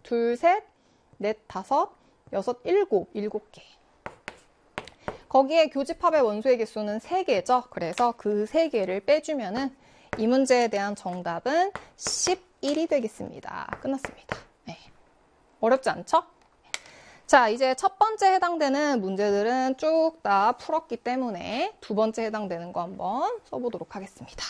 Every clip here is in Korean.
둘, 셋, 넷, 다섯, 여섯, 일곱 개. 거기에 교집합의 원소의 개수는 3개죠. 그래서 그 3개를 빼주면은 이 문제에 대한 정답은 11이 되겠습니다. 끝났습니다. 네. 어렵지 않죠? 자, 이제 첫 번째 해당되는 문제들은 쭉 다 풀었기 때문에 두 번째 해당되는 거 한번 써보도록 하겠습니다.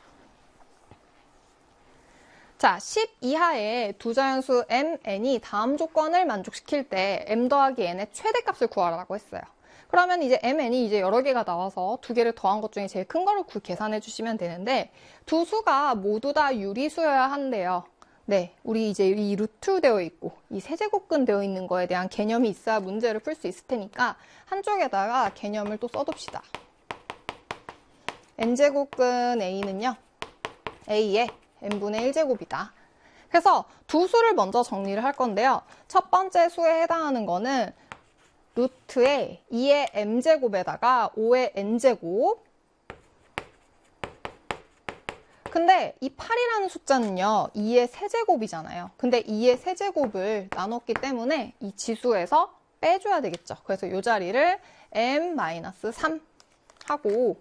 자, 10 이하의 두 자연수 m, n이 다음 조건을 만족시킬 때 m 더하기 n의 최대값을 구하라고 했어요. 그러면 이제 m, n이 이제 여러 개가 나와서 두 개를 더한 것 중에 제일 큰 거를 계산해 주시면 되는데 두 수가 모두 다 유리수여야 한대요. 네, 우리 이제 이 루트 되어 있고 이 세제곱근 되어 있는 거에 대한 개념이 있어야 문제를 풀 수 있을 테니까 한쪽에다가 개념을 또 써둡시다. n제곱근 a는요, a의 n분의 1제곱이다. 그래서 두 수를 먼저 정리를 할 건데요. 첫 번째 수에 해당하는 거는 루트의 2의 m제곱에다가 5의 n제곱. 근데 이 8이라는 숫자는요, 2의 세제곱이잖아요. 근데 2의 세제곱을 나눴기 때문에 이 지수에서 빼줘야 되겠죠. 그래서 이 자리를 m-3 하고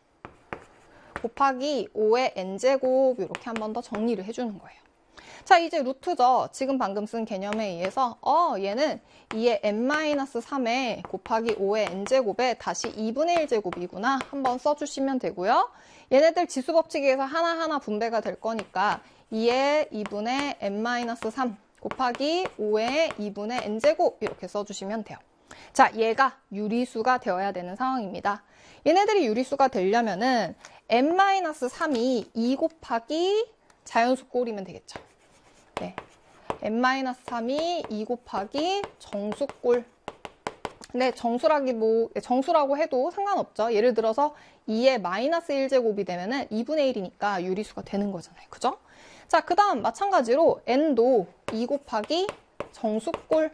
곱하기 5의 n제곱 이렇게 한 번 더 정리를 해주는 거예요. 자, 이제 루트죠. 지금 방금 쓴 개념에 의해서 얘는 2의 n-3에 곱하기 5의 n제곱에 다시 2분의 1제곱이구나 한번 써주시면 되고요. 얘네들 지수 법칙에서 하나하나 분배가 될 거니까 2의 2분의 n-3 곱하기 5의 2분의 n제곱 이렇게 써주시면 돼요. 자, 얘가 유리수가 되어야 되는 상황입니다. 얘네들이 유리수가 되려면은 n-3이 2 곱하기 자연수 꼴이면 되겠죠. 네, n-3이 2 곱하기 정수꼴. 근데 정수라고 해도 상관없죠. 예를 들어서 2의 마이너스 1제곱이 되면은 2분의 1이니까 유리수가 되는 거잖아요. 그죠? 자, 그 다음 마찬가지로 n도 2 곱하기 정수꼴.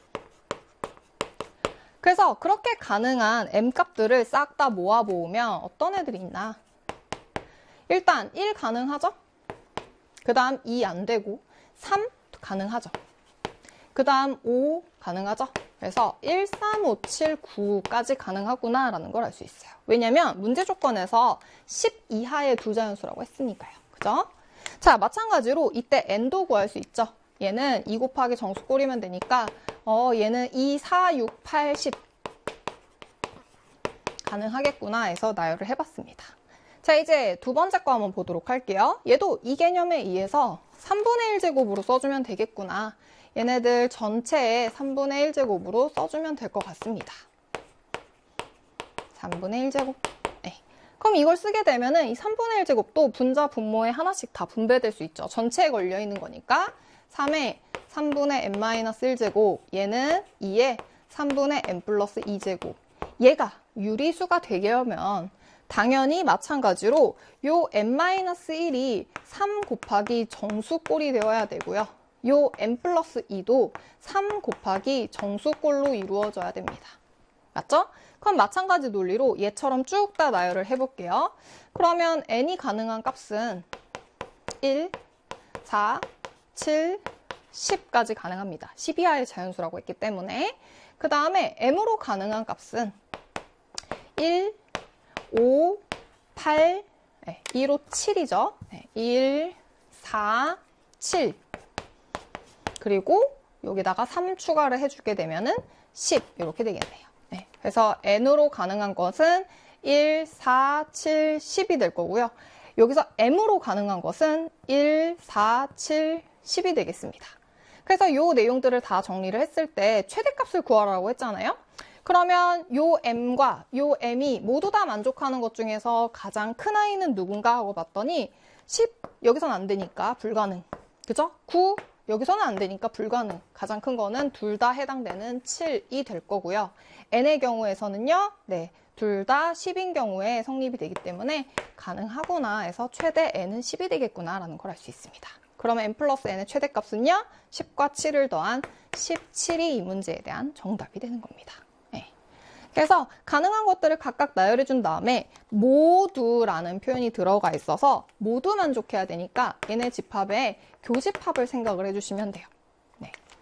그래서 그렇게 가능한 m 값들을 싹 다 모아보면 어떤 애들이 있나? 일단 1 가능하죠? 그 다음 2 안 되고 3 가능하죠. 그 다음 5 가능하죠. 그래서 1, 3, 5, 7, 9까지 가능하구나 라는 걸 알 수 있어요. 왜냐면 문제 조건에서 10 이하의 두 자연수라고 했으니까요. 그죠? 자, 마찬가지로 이때 n도 구할 수 있죠. 얘는 2 곱하기 정수꼴이면 되니까 얘는 2, 4, 6, 8, 10 가능하겠구나 해서 나열을 해봤습니다. 자, 이제 두 번째 거 한번 보도록 할게요. 얘도 이 개념에 의해서 3분의 1제곱으로 써주면 되겠구나. 얘네들 전체에 3분의 1제곱으로 써주면 될 것 같습니다. 3분의 1제곱. 네. 그럼 이걸 쓰게 되면은 이 3분의 1제곱도 분자, 분모에 하나씩 다 분배될 수 있죠. 전체에 걸려있는 거니까 3에 3분의 n-1제곱, 얘는 2에 3분의 n 플러스 2제곱. 얘가 유리수가 되려면 당연히 마찬가지로 요 n-1이 3 곱하기 정수꼴이 되어야 되고요. 요 n 플러스 2도 3 곱하기 정수꼴로 이루어져야 됩니다. 맞죠? 그럼 마찬가지 논리로 얘처럼 쭉 다 나열을 해볼게요. 그러면 n이 가능한 값은 1, 4, 7, 10까지 가능합니다. 10 이하의 자연수라고 했기 때문에. 그 다음에 m으로 가능한 값은 1, 5, 8, 2로 7이죠. 1, 4, 7. 그리고 여기다가 3 추가를 해주게 되면은 10 이렇게 되겠네요. 그래서 n으로 가능한 것은 1, 4, 7, 10이 될 거고요. 여기서 m으로 가능한 것은 1, 4, 7, 10이 되겠습니다. 그래서 이 내용들을 다 정리를 했을 때 최대값을 구하라고 했잖아요. 그러면 요 m과 요 m이 모두 다 만족하는 것 중에서 가장 큰 아이는 누군가 하고 봤더니 10 여기서는 안 되니까 불가능. 그죠? 9 여기서는 안 되니까 불가능. 가장 큰 거는 둘 다 해당되는 7이 될 거고요. n의 경우에서는요. 네, 둘 다 10인 경우에 성립이 되기 때문에 가능하구나 해서 최대 n은 10이 되겠구나 라는 걸 알 수 있습니다. 그러면 n 플러스 n의 최대값은요. 10과 7을 더한 17이 이 문제에 대한 정답이 되는 겁니다. 그래서 가능한 것들을 각각 나열해 준 다음에 모두라는 표현이 들어가 있어서 모두 만족해야 되니까 얘네 집합에 교집합을 생각을 해주시면 돼요.